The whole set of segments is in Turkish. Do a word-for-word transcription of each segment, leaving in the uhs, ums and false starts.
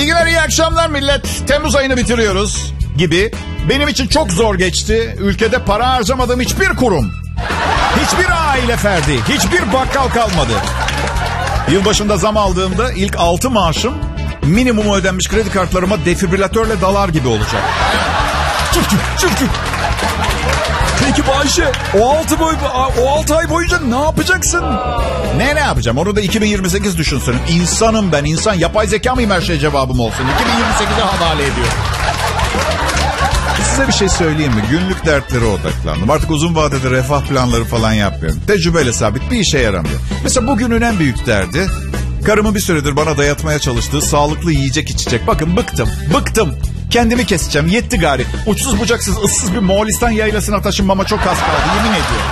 İyi günler, iyi akşamlar millet. Temmuz ayını bitiriyoruz gibi. Benim için çok zor geçti. Ülkede para harcamadığım hiçbir kurum, hiçbir aile ferdi, hiçbir bakkal kalmadı. Yılbaşında zam aldığımda ilk altı maaşım minimumu ödenmiş kredi kartlarıma defibrilatörle dalar gibi olacak. Çık çık çık çık. Peki Bayşe, o altı boy, o altı ay boyunca ne yapacaksın? Ne ne yapacağım? Onu da iki bin yirmi sekiz düşünsün. İnsanım ben, insan. Yapay zeka mıyım, her şey cevabım olsun? iki bin yirmi sekize havale ediyorum. Size bir şey söyleyeyim mi? Günlük dertlere odaklandım. Artık uzun vadede refah planları falan yapmıyorum. Tecrübeyle sabit, bir işe yaramıyor. Mesela bugünün en büyük derdi, karımın bir süredir bana dayatmaya çalıştığı sağlıklı yiyecek içecek. Bakın bıktım, bıktım. Kendimi keseceğim, yetti gari. Uçsuz bucaksız, ıssız bir Moğolistan yaylasına taşınmama çok az kaldı, yemin ediyorum.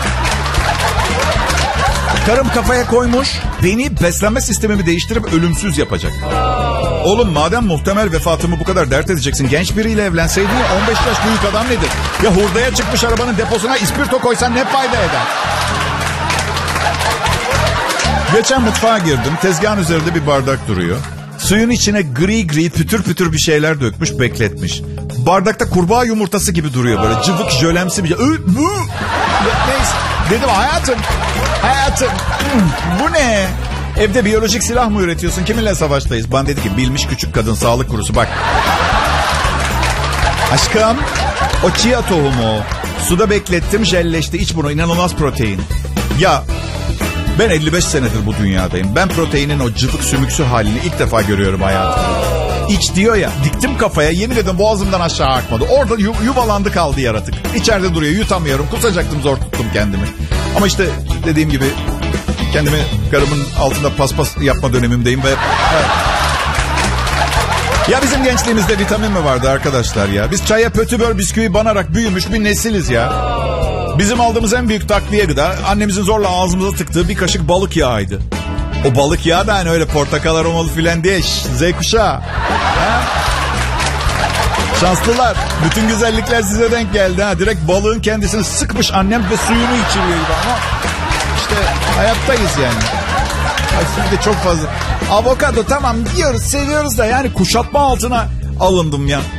Karım kafaya koymuş, beni beslenme sistemimi değiştirip ölümsüz yapacak. Oğlum madem muhtemel vefatımı bu kadar dert edeceksin, genç biriyle evlenseydin ya, on beş yaş büyük adam nedir? Ya hurdaya çıkmış arabanın deposuna ispirto koysan ne fayda eder? Geçen mutfağa girdim, tezgahın üzerinde bir bardak duruyor. Suyun içine gri gri pütür pütür bir şeyler dökmüş, bekletmiş. Bardakta kurbağa yumurtası gibi duruyor, böyle cıvık jölemsi bir şey. Neyse dedim, hayatım, hayatım bu ne? Evde biyolojik silah mı üretiyorsun? Kiminle savaştayız? Bana dedi ki, bilmiş küçük kadın, sağlık kurusu, bak. Aşkım, o chia tohumu. Suda beklettim, jelleşti. İç bunu, inanılmaz protein. Ya ben elli beş senedir bu dünyadayım. Ben proteinin o cıvık sümüksü halini ilk defa görüyorum hayatımda. İç diyor ya, diktim kafaya, yemin ederim boğazımdan aşağı akmadı. Orada yu- yuvalandı kaldı yaratık. İçeride duruyor, yutamıyorum. Kusacaktım, zor tuttum kendimi. Ama işte dediğim gibi kendimi karımın altında paspas yapma dönemimdeyim ve... Evet. Ya bizim gençliğimizde vitamin mi vardı arkadaşlar ya? Biz çaya pötibör bisküvi banarak büyümüş bir nesiliz ya. Bizim aldığımız en büyük takviye gıda, annemizin zorla ağzımıza tıktığı bir kaşık balık yağıydı. O balık yağı da hani öyle portakal aromalı filan diye, Z kuşağı. Ha? Şanslılar. Bütün güzellikler size denk geldi ha. Direkt balığın kendisini sıkmış annem ve suyunu içiriyor gibi ama işte hayattayız yani. Aslında çok fazla. Avokado tamam diyoruz, seviyoruz da yani kuşatma altına alındım ya.